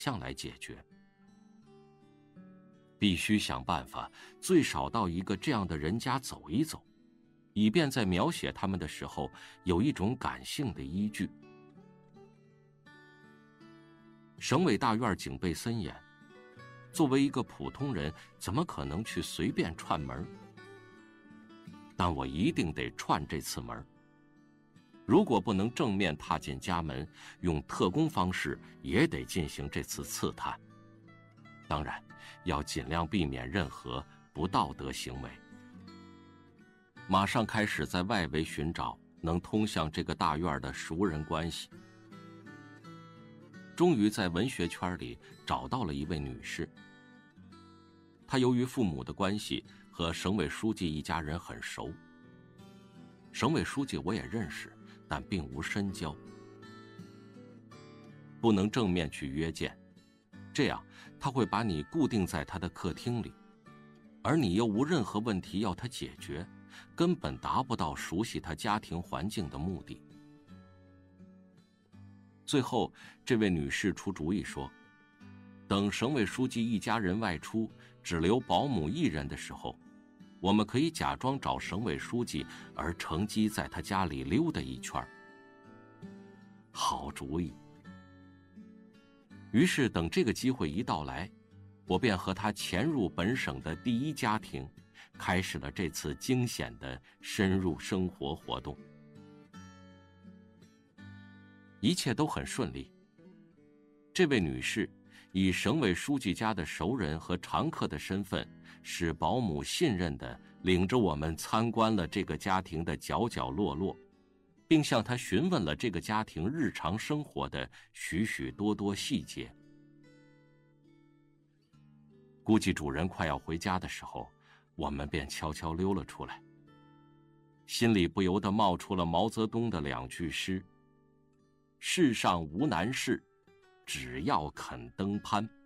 象来解决。必须想办法最少到一个这样的人家走一走，以便在描写他们的时候有一种感性的依据。省委大院警备森严，作为一个普通人，怎么可能去随便串门？但我一定得串这次门。如果不能正面踏进家门，用特工方式也得进行这次刺探。当然，要尽量避免任何不道德行为。马上开始在外围寻找能通向这个大院的熟人关系。终于在文学圈里找到了一位女士。她由于父母的关系和省委书记一家人很熟。省委书记我也认识，但并无深交。不能正面去约见，这样他会把你固定在他的客厅里，而你又无任何问题要他解决，根本达不到熟悉他家庭环境的目的。最后，这位女士出主意说，等省委书记一家人外出，只留保姆一人的时候，我们可以假装找省委书记，而乘机在他家里溜达一圈。好主意。于是等这个机会一到来，我便和他潜入本省的第一家庭，开始了这次惊险的深入生活活动。一切都很顺利。这位女士以省委书记家的熟人和常客的身份，使保姆信任地领着我们参观了这个家庭的角角落落，并向他询问了这个家庭日常生活的许许多多细节。估计主人快要回家的时候，我们便悄悄溜了出来，心里不由得冒出了毛泽东的2句诗：世上无难事，只要肯登攀。